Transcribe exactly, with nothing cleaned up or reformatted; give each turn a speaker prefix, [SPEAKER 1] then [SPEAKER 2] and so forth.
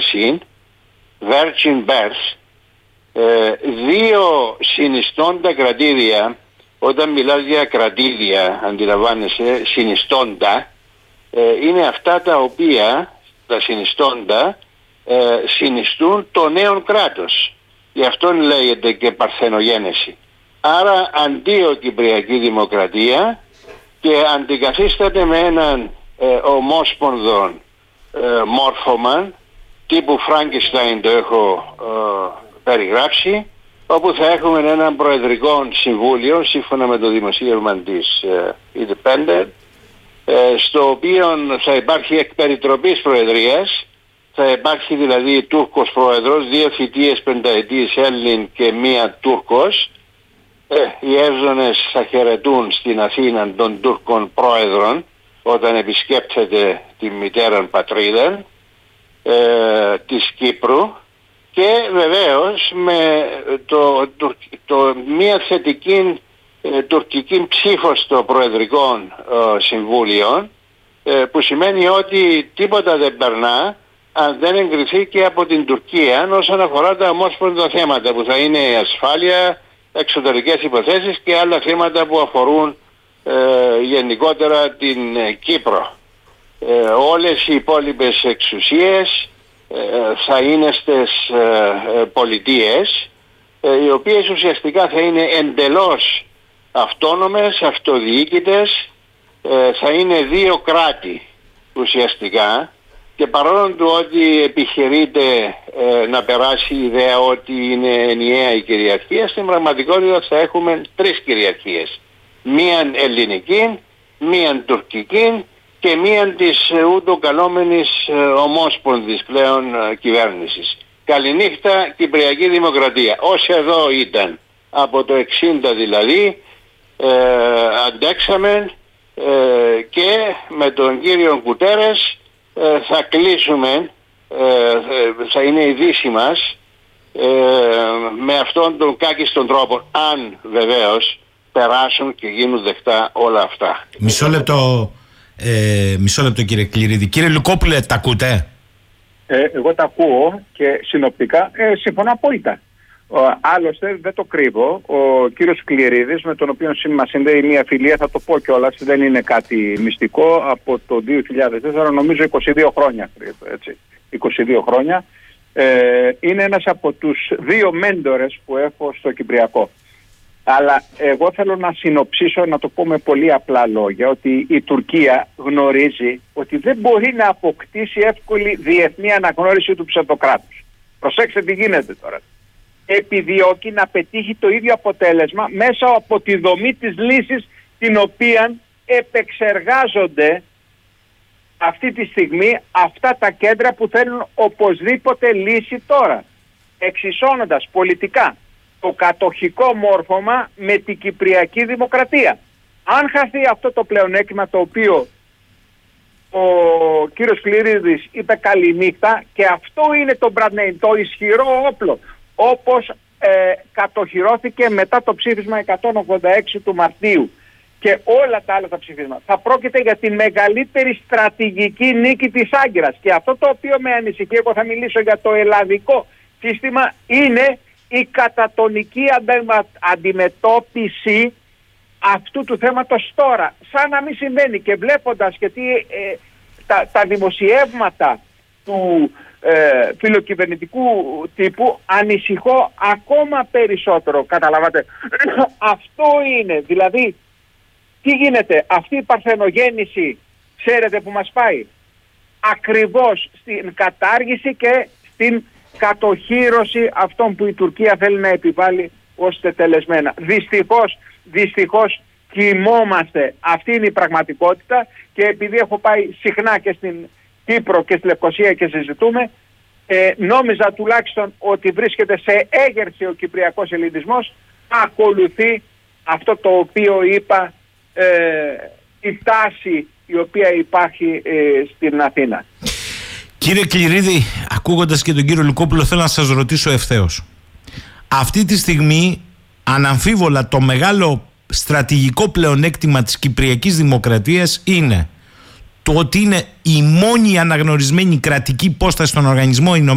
[SPEAKER 1] Βέρσιν, Virgin Birth, δύο συνιστώντα κρατήδια. Όταν μιλάς για κρατήδια, αντιλαμβάνεσαι, συνιστώντα, είναι αυτά τα οποία, τα συνιστώντα, συνιστούν το νέο κράτος. Γι' αυτό λέγεται και παρθενογένεση. Άρα αντίο Κυπριακή Δημοκρατία και αντικαθίσταται με έναν ε, ομόσπονδο ε, μόρφωμα τύπου Φράγκισταϊν, το έχω ε, περιγράψει, όπου θα έχουμε έναν προεδρικό συμβούλιο σύμφωνα με το δημοσίευμα της ε, Independent, ε, στο οποίο θα υπάρχει εκ περιτροπής προεδρίας. Θα υπάρχει δηλαδή Τούρκος πρόεδρος, δύο θητείες πενταετής Έλλην και μία Τούρκος. Ε, οι Εύζωνες θα χαιρετούν στην Αθήνα των Τούρκων πρόεδρων όταν επισκέπτεται τη μητέρα πατρίδα ε, της Κύπρου, και βεβαίως με το, το, το μία θετική ε, τουρκική ψήφο στο Προεδρικό ε, Συμβούλιο, ε, που σημαίνει ότι τίποτα δεν περνά αν δεν εγκριθεί και από την Τουρκία όσον αφορά τα ομόσπονδα θέματα, που θα είναι η ασφάλεια, εξωτερικές υποθέσεις και άλλα θέματα που αφορούν ε, γενικότερα την ε, Κύπρο. Ε, όλες οι υπόλοιπες εξουσίες ε, θα είναι στις ε, πολιτείες, ε, οι οποίες ουσιαστικά θα είναι εντελώς αυτόνομες, αυτοδιοίκητες, ε, θα είναι δύο κράτη ουσιαστικά. Και παρόλο του ότι επιχειρείται ε, να περάσει η ιδέα ότι είναι ενιαία η κυριαρχία, στην πραγματικότητα θα έχουμε τρεις κυριαρχίες. Μίαν ελληνική, μίαν τουρκική και μίαν της ε, ούτω καλόμενης ε, ομόσπονδης πλέον ε, κυβέρνησης. Καληνύχτα Κυπριακή Δημοκρατία. Ως εδώ ήταν, από το εξήντα δηλαδή, ε, αντέξαμε ε, και με τον κύριο Κουτέρες θα κλείσουμε, θα είναι η δύση μας με αυτόν τον κάκιστον τρόπο, αν βεβαίως περάσουν και γίνουν δεκτά όλα αυτά.
[SPEAKER 2] Μισό λεπτό, ε, μισό λεπτό κύριε Κληρίδη. Κύριε Λουκόπουλε, τα ακούτε?
[SPEAKER 3] Ε, εγώ τα ακούω και συνοπτικά ε, συμφωνώ απόλυτα. Ο, άλλωστε δεν το κρύβω, ο κύριος Κληρίδης, με τον οποίο μας συνδέει μια φιλία, θα το πω κιόλας, δεν είναι κάτι μυστικό, από το δύο χιλιάδες τέσσερα, νομίζω είκοσι δύο χρόνια, έτσι, είκοσι δύο χρόνια, ε, είναι ένας από τους δύο μέντορες που έχω στο Κυπριακό. Αλλά εγώ θέλω να συνοψίσω, να το πω με πολύ απλά λόγια, ότι η Τουρκία γνωρίζει ότι δεν μπορεί να αποκτήσει εύκολη διεθνή αναγνώριση του ψευδοκράτους. Προσέξτε τι γίνεται τώρα. Επιδιώκει να πετύχει το ίδιο αποτέλεσμα μέσα από τη δομή της λύσης, την οποία επεξεργάζονται αυτή τη στιγμή αυτά τα κέντρα που θέλουν οπωσδήποτε λύση τώρα, εξισώνοντας πολιτικά το κατοχικό μόρφωμα με την Κυπριακή Δημοκρατία. Αν χαθεί αυτό το πλεονέκτημα, το οποίο ο κύριος Κληρίδης είπε καληνύχτα, και αυτό είναι το brand name, το ισχυρό όπλο, όπως ε, κατοχυρώθηκε μετά το ψήφισμα εκατόν ογδόντα έξι του Μαρτίου και όλα τα άλλα τα ψηφίσματα. Θα πρόκειται για τη μεγαλύτερη στρατηγική νίκη της Άγκυρας, και αυτό το οποίο με ανησυχεί, εγώ θα μιλήσω για το ελλαδικό σύστημα, είναι η κατατονική αντιμετώπιση αυτού του θέματος τώρα, σαν να μην συμβαίνει. Και βλέποντας και τι, ε, τα, τα δημοσιεύματα του ε, φιλοκυβερνητικού τύπου, ανησυχώ ακόμα περισσότερο, καταλαβαίνετε. Αυτό είναι, δηλαδή, τι γίνεται, αυτή η παρθενογέννηση, ξέρετε που μας πάει? Ακριβώς στην κατάργηση και στην κατοχύρωση αυτών που η Τουρκία θέλει να επιβάλλει ως τετελεσμένα. Δυστυχώς, δυστυχώς κοιμόμαστε. Αυτή είναι η πραγματικότητα, και επειδή έχω πάει συχνά και στην Κύπρο και στη Λευκοσία και συζητούμε, ε, νόμιζα τουλάχιστον ότι βρίσκεται σε έγερση ο κυπριακός ελληνισμός. Ακολουθεί αυτό το οποίο είπα, ε, η τάση η οποία υπάρχει ε, στην Αθήνα.
[SPEAKER 2] Κύριε Κληρίδη, ακούγοντας και τον κύριο Λουκόπουλο, θέλω να σας ρωτήσω ευθέως. Αυτή τη στιγμή, αναμφίβολα, το μεγάλο στρατηγικό πλεονέκτημα της Κυπριακής Δημοκρατίας είναι το ότι είναι η μόνη αναγνωρισμένη κρατική υπόσταση στον Οργανισμό